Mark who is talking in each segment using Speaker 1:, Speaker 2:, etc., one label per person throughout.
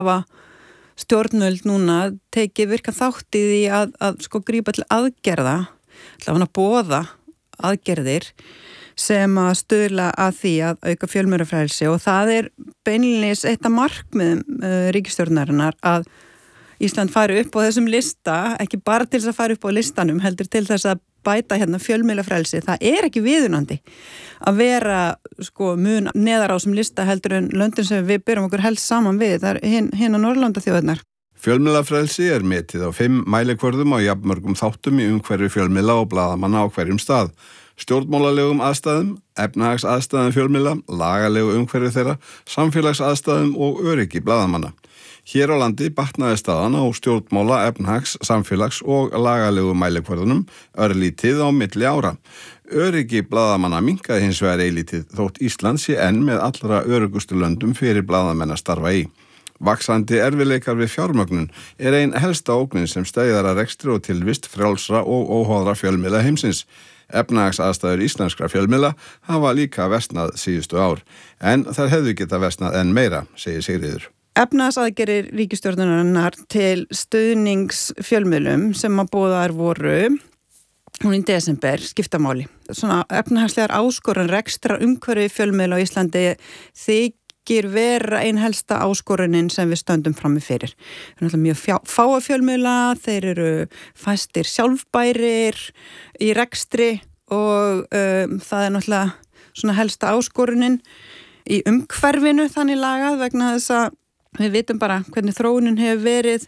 Speaker 1: hafa stjórnvöld núna tekið virkan þátt í því að sko grípa til aðgerða, allavega að boða aðgerðir sem að stuðla að því að auka fjölmiðlafrelsi og það beinlínis eitt af markmiðum ríkisstjórnarinnar að Ísland fari upp á þessum lista, ekki bara til þess að fara upp á listanum, heldur til þess að bæta hérna fjölmiðlafrelsi. Það ekki viðunandi að vera sko mun neðar á þessum lista heldur en löndin sem við berum okkur helst saman við, það hin á Norðurlandaþjóðirnar.
Speaker 2: Fjölmiðlafrelsi metið á 5 mælikvörðum á jafnmörgum þáttum í umhverfi fjölmiðla og blaðamanna á hverjum stað. Stjórnmálalegum aðstæðum, efnahagsaðstæðum fjölmiðla, lagalegu umhverfi þeirra, samfélagsaðstæðum og öryggi blaðamanna. Hér á landi batnaði staðan á stjórnmála, efnahags, samfélags og lagalegu mælikvörðunum örlítið á milli ára. Öryggi blaðamanna minnkaði hins vegar eilítið þótt Ísland sé enn með allra öruggustu löndum fyrir blaðamenn að starfa í. Vaxandi erfiðleikar við fjármögnun ein helsta ógnin sem steðjar að rekstri og tilvist frjálsra og óháðra fjölmiðla heimsins. Efnahagsaðstæður íslenskra fjölmiðla hafa líka versnað síðustu ár, en þær hefðu geta versnað enn meira, segir Sigríður.
Speaker 1: Efnahagsaðgerðir ríkisstjórnarinnar til stuðnings fjölmiðlum sem að boðaðar voru hún í desember skipta máli. Svona efnahagslegar áskorun rekstrar umhverfi fjölmiðla á Íslandi þykir vera ein helsta áskorunin sem við stöndum frammi fyrir. Það náttúrulega mjög fáa fjölmiðla, þeir eru fæstir sjálfbærir í rekstri og það náttúrulega svona helsta áskorunin í umhverfinu þannig lagað vegna þess að við vitum bara hvernig þróunin hefur verið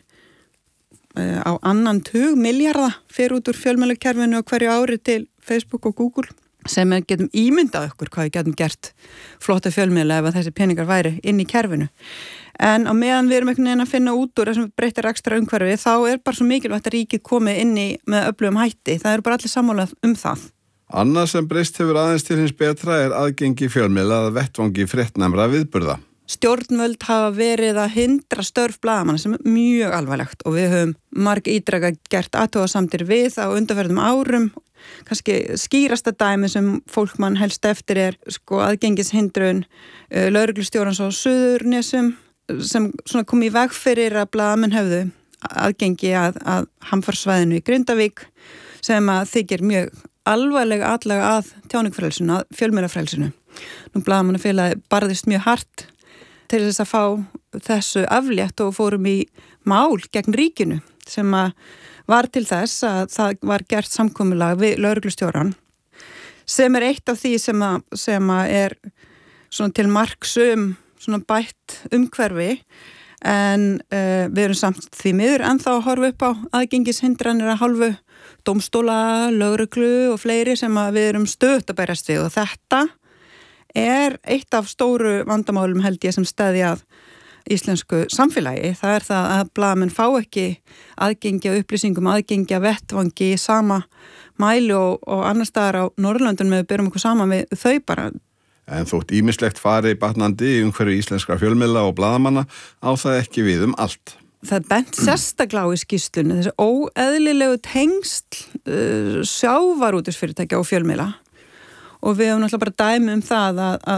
Speaker 1: á 2 milljarða fyrir út úr fjölmiðlakerfinu á hverju ári til Facebook og Google sem við getum ímyndað okkur hvað við getum gert flotta fjölmiðla ef að þessi peningar væri inn í kerfinu. En á meðan við erum einhvern veginn að finna út úr þessum breyttir ekstra umhverfi þá bara svo mikilvægt að ríkið komi inn í með öflugum hætti. Það eru bara allir sammála það.
Speaker 2: Annað sem breyst hefur aðeins til hins betra aðgengi fjölmiðla að vettvangi fréttnæmra viðburða.
Speaker 1: Stjórnvöld hafa verið að hindra störf blaðamanna sem mjög alvarlegt og við höfum margítrekað gert athugasemdir við á undanfarnum árum. Kannski skýrasta dæmi sem fólk mann helst eftir sko aðgengishindrun lögreglustjórans á Suðurnesum sem svona kom í veg fyrir að blaðamenn höfðu aðgengi að hamfarsvæðinu í Grindavík sem að þykir mjög alvarlega atlaga að tjáningarfrelsinu, að fjölmiðlafrelsinu. Nú blaðamannafélagið barðist mjög hart til þess að fá þessu aflétt og fórum í mál gegn ríkinu sem að var til þess að það var gert samkomulag við lögreglustjóran sem eitt af því sem að svona til marks svona bætt umhverfi en við erum samt því miður ennþá að horfa upp á aðgengishindranir að hálfu dómstóla, lögreglu og fleiri sem að við erum stöðugt að berjast við og þetta eitt af stóru vandamálum held ég sem steðja að íslensku samfélagi. Það það að blaðamenn fá ekki aðgengi að upplýsingum, aðgengi að vettvangi í sama mæli og annars staðar á Norðurlöndunum við berum okkur saman við þau bara.
Speaker 2: En þótt ýmislegt fari batnandi í umhverfi íslenskra fjölmiðla og blaðamanna á það ekki við allt.
Speaker 1: Það bent sérstaklega á í skýrslunni þessi óeðlilegu tengsl sjávarútvegsfyrirtækja og fjölmiðla og við höfum náttúrulega bara dæmi það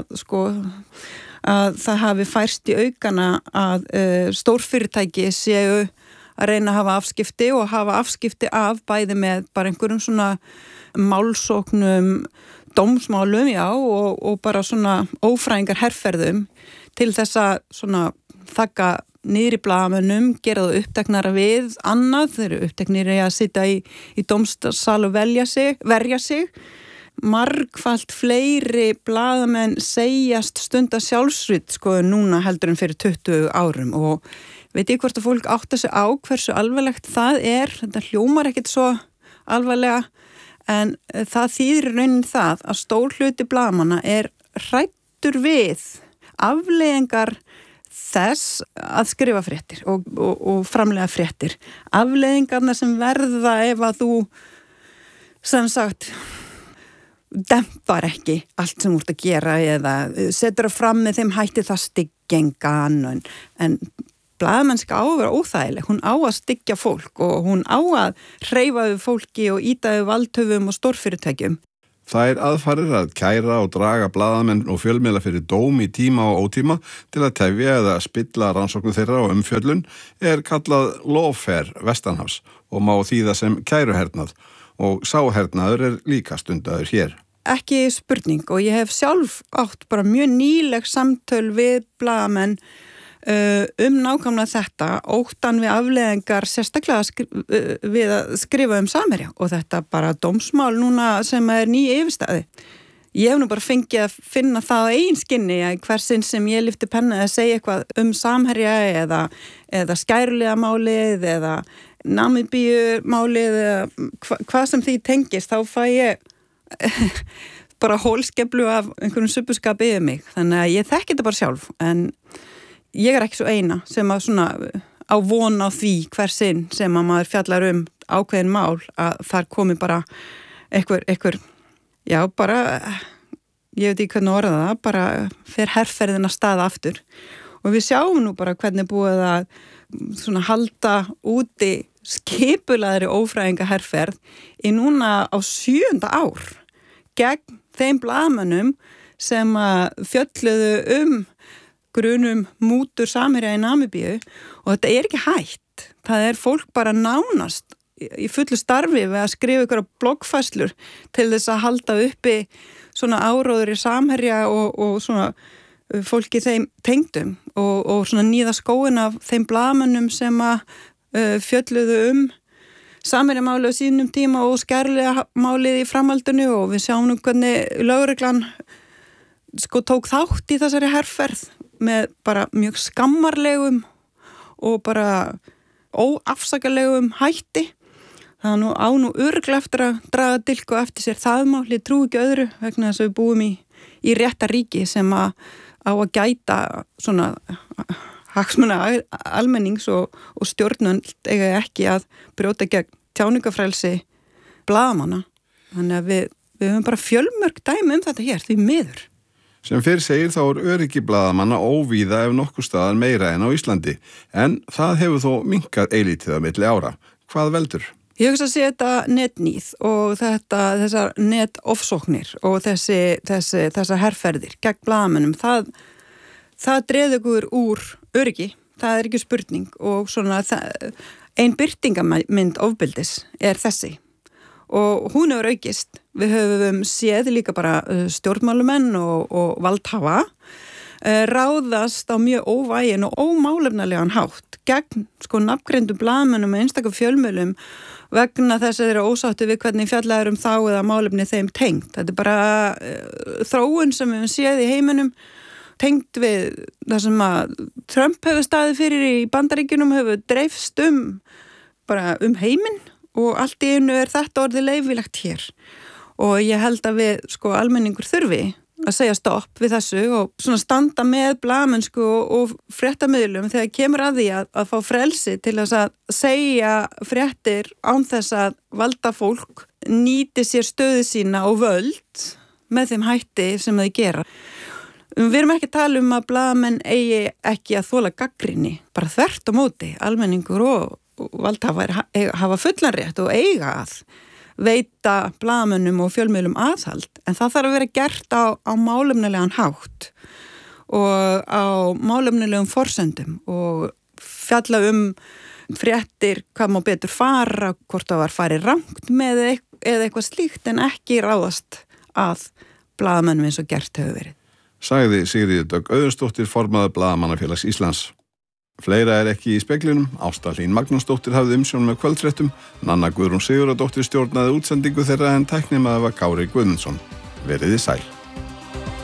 Speaker 1: að það hafi færst í aukana að stórfyrirtæki séu að reyna að hafa afskipti og hafa afskipti af bæði með bara einhverjum svona málsóknum, dómsmálum, já, og bara svona ófræðingar herferðum til þess að svona þakka niður í blaðamönnum, gera það uppteknara við annað, þeir eru uppteknir í að sitja í dómsal og verja sig. Margfalt fleiri blaðamenn segjast stunda sjálfsrit núna heldur en fyrir 20 árum og veit ég hvort að fólk átta sig á hversu alvarlegt það þetta hljómar ekkert svo alvarlega en það þýðir raunin það að stór hluti blaðamanna hræddur við afleiðingar þess að skrifa fréttir og framlega fréttir. Afleiðingarna sem verða ef að þú sem sagt dempar ekki allt sem þú ert að gera eða setur það fram með þeim hætti það styggengan en blaðamennska á að vera óþægileg, hún á að styggja fólk og hún á að hreyfa við fólki og ýta við valdhöfum og stórfyrirtækjum.
Speaker 2: Þær aðfarir að kæra og draga blaðamenn og fjölmiðla fyrir dóm í tíma og ótíma til að tefja eða spilla rannsóknu þeirra og umfjöllun kallað lawfare vestanhafs og má þýða sem kæruhernað og sá hernaður líka stundaður hér.
Speaker 1: Ekki spurning og ég hef sjálf átt bara mjög nýleg samtöl við blaðamenn nákvæmlega þetta, óttan við afleiðingar sérstaklega við að skrifa Samherja og þetta bara dómsmál núna sem ný yfirstæði. Ég hef nú bara fengið að finna það á eigin skinni að hversinn sem ég lyfti penna að segja eitthvað Samherja eða skærulega málið eða Namibíu málið eða hvað sem því tengist, þá fæ ég bara hólskeflu af einhverjum suppuskapi yfir mig. Þannig að ég þekki þetta bara sjálf en ég ekki svo eina sem að svona á von á því sinn sem að maður fjallar ákveðin mál að þar komi bara einhver já bara ég veit ekki hvernig orða það, bara fer herferðina stað aftur og við sjáum nú bara hvernig búið að svona halda úti skipulaðri ófræðinga herferð í núna á 7. ár gegn þeim blaðamönnum sem að fjölluðu grunum mútur Samherja í Namibíu og þetta ekki hægt. Það fólk bara nánast í fullu starfi við að skrifa ykkur bloggfærslur til þess að halda uppi svona áróður í Samherja og svona fólki þeim tengdum og svona níða skóin af þeim blaðamönnum sem að fjölluðu Samherja málið á sínum tíma og skærlega málið í framhaldinu og við sjáum nú hvernig lögreglan tók þátt í þessari herferð með bara mjög skammarlegum og bara óafsakalegum hætti. Það nú örugglega eftir að draga dilku eftir sér það mál, ég trúi ekki öðru vegna þess að við búum í rétta ríki sem á að gæta svona hagsmuna almennings og stjórnvöld eiga ekki að brjóta gegn tjáningafrelsi blaðamanna. Þannig að við höfum bara fjölmörg dæmi þetta hér, því miður.
Speaker 2: Sem fyrr segir þá öryggi blaðamanna óvíða ef nokkur staðar meira en á Íslandi, en það hefur þó minnkað eilítið á milli ára. Hvað veldur?
Speaker 1: Ég hugsa að sé þetta netnýð og þessar netofsóknir og þessar herferðir gegn blaðamönnum, það dreður ykkur úr öryggi, það ekki spurning og svona ein birtingamynd ofbeldis þessi. Og hún hefur aukist. Við höfum séð líka bara stjórnmálumenn og valdhafa ráðast á mjög óvægin og ómálefnalegan hátt gegn nafngreindum blaðamönnum og einstakum fjölmiðlum vegna þess að þeir eru ósáttu við hvernig fjallaður þá eða málefni þeim tengt. Þetta bara þróun sem við höfum séð í heiminum tengt við það sem að Trump hefur staðið fyrir í Bandaríkjunum hefur dreifst bara heiminn og allt í einu þetta orðið leyfilegt hér og ég held að við almenningur þurfi að segja stopp við þessu og svona standa með blaðamennsku og fréttamiðlum þegar kemur að því að fá frelsi til þess að segja fréttir án þess að valda fólk nýti sér stöðu sína og völd með þeim hætti sem þau gera. Við erum ekki að tala að blaðamenn eigi ekki að þola gagnrýni, bara þvert á móti, almenningur og valdhafar hafa fullan rétt og eiga að veita blaðamönnum og fjölmiðlum aðhald en það þarf að vera gert á málefnalegan hátt og á málefnalegum forsendum og fjalla fréttir hvað má betur fara, hvort það var farið rangt með eða eitthvað slíkt en ekki ráðast að blaðamönnum eins og gert hefur verið.
Speaker 2: Sagði Sigríður Dögg Auðunsdóttir formaður Blaðamannafélags Íslands. Fleira ekki í speglinum, Ásta Hlín Magnúsdóttir hafði umsjón með kvöldfréttum, Nanna Guðrún Sigurðardóttir stjórnaði útsendingu þeirra en tæknimaður var Kári Guðmundsson. Veriði sæl.